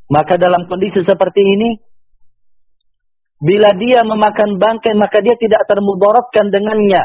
Maka dalam kondisi seperti ini, bila dia memakan bangkai, maka dia tidak termudaratkan dengannya.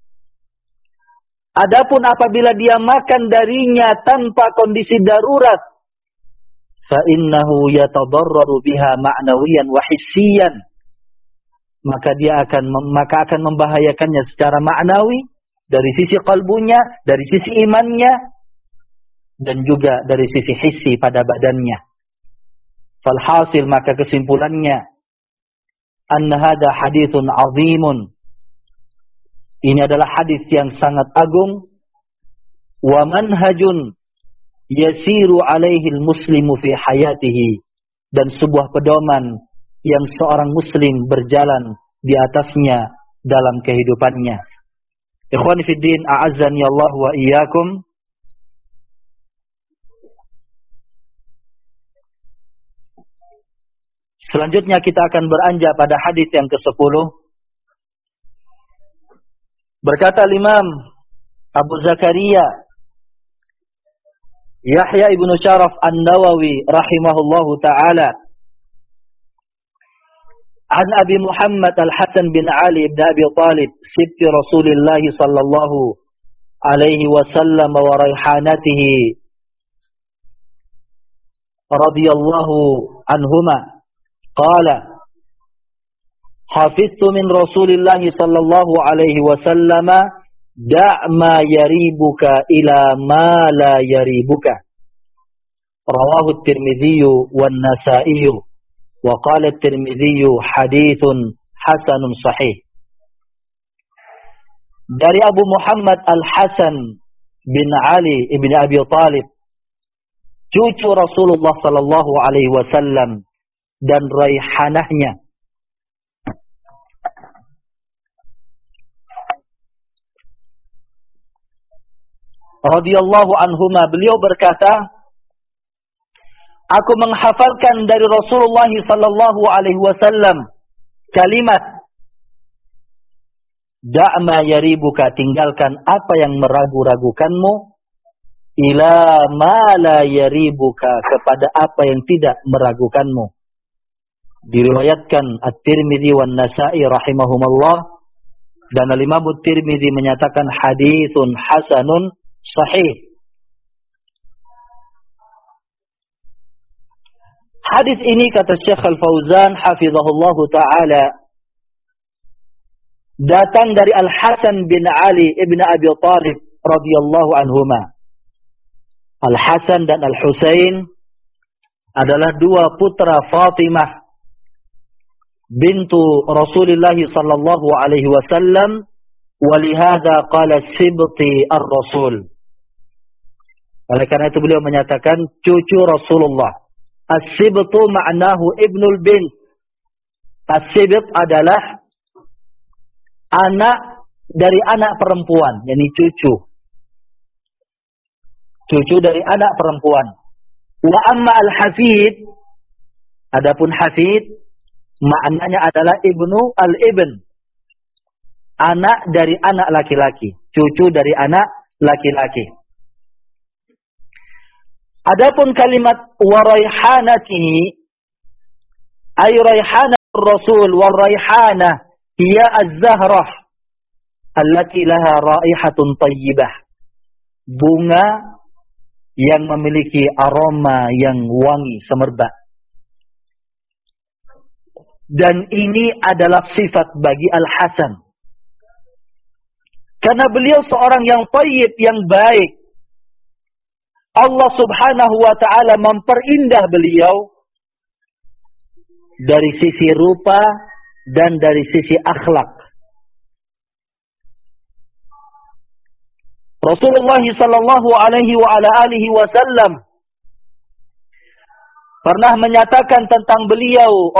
Adapun apabila dia makan darinya tanpa kondisi darurat, fa innahu yatadarraru biha ma'nawiyan wa hissiyan, maka dia akan membahayakannya secara maknawi, dari sisi kalbunya, dari sisi imannya, dan juga dari sisi hissi pada badannya. Falhasil, maka kesimpulannya, anna hadha hadithun azimun, ini adalah hadis yang sangat agung, wa manhajun yasiru alaihi al-muslimu fi hayatihi, dan sebuah pedoman yang seorang muslim berjalan di atasnya dalam kehidupannya. Ikhwani fi din, a'azzani Allah wa iyyakum. Selanjutnya kita akan beranjak pada hadis yang ke-10. Berkata Imam Abu Zakaria Yahya ibnu Syaraf An-Nawawi rahimahullahu ta'ala, an Abi Muhammad Al-Hasan bin Ali ibn Abi Talib sibti Rasulillah sallallahu alaihi wasallam wa raihanatihi radhiyallahu anhuma qala hafiztu min Rasulillah sallallahu alaihi wasallam da' ma yaribuka ila ma la yaribuka, rawahu at-Tirmidzi wan Nasa'i wa qala at-Tirmidzi haditsun hasanun sahih. Dari Abu Muhammad Al-Hasan bin Ali ibn Abi Talib, cucu Rasulullah sallallahu alaihi wasallam dan raihanahnya, radhiyallahu anhuma, beliau berkata, aku menghafalkan dari Rasulullah sallallahu alaihi wasallam kalimat, da' ma yaribuka, tinggalkan apa yang meragu-ragukanmu, ila ma la yaribuka, kepada apa yang tidak meragukanmu. Diriwayatkan At-Tirmidzi wan Nasa'i rahimahumullah, dan Al-Imam At-Tirmidzi menyatakan haditsun hasanun sahih. Hadis ini, kata Syekh Al-Fauzan hafizahullah ta'ala, datang dari Al-Hasan bin Ali ibn Abi Talib radhiyallahu anhuma. Al-Hasan dan Al-Husain adalah dua putra Fatimah bintu Rasulullah sallallahu alaihi wasallam, walihada qala sibti ar-Rasul. Oleh karena itu beliau menyatakan cucu Rasulullah. As-sibtu ma'nahu ibnul bint. As-sibt adalah anak dari anak perempuan, yakni cucu. Cucu dari anak perempuan. Wa amma al-hafid, adapun hafid maknanya adalah ibnu al-ibn, anak dari anak laki-laki, cucu dari anak laki-laki. Adapun kalimat wa raihanatihi, ay raihanat Rasul, wa raihana hiya az-zahrah allati laha raihatun tayyibah, bunga yang memiliki aroma yang wangi, semerbak. Dan ini adalah sifat bagi Al-Hasan, karena beliau seorang yang tayyib, yang baik. Allah subhanahu wa ta'ala memperindah beliau dari sisi rupa dan dari sisi akhlak. Rasulullah sallallahu alaihi wa ala alihi wasallam pernah menyatakan tentang beliau